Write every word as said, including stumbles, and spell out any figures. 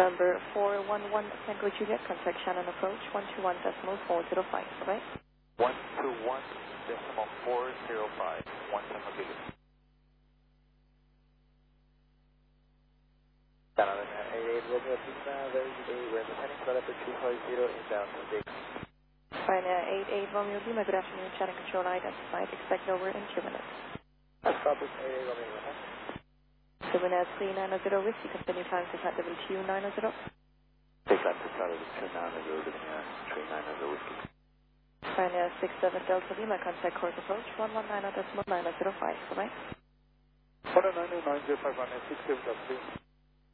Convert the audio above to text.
Number four one one Tango Juliet, contact Shannon approach one two one decimal four zero five, bye-bye. one two one decimal four zero five, one Tango Juliet. Down on eight eight Romeo Pizza, very good day, we're descending to level two five zero inbound to Dix. Ryanair eight eight Romeo Lima, good afternoon, channel control identified, expect over in two minutes. That's copy, eight eight Romeo Lima. Ryanair three nine zero Whiskey, continue time to flight level two nine zero. Take that to flight level two nine zero, three nine zero Whiskey. Ryanair six seven Delta Lima, contact course approach one one nine decimal nine zero five, bye-bye. one nine nine zero five one six seven Delta Lima.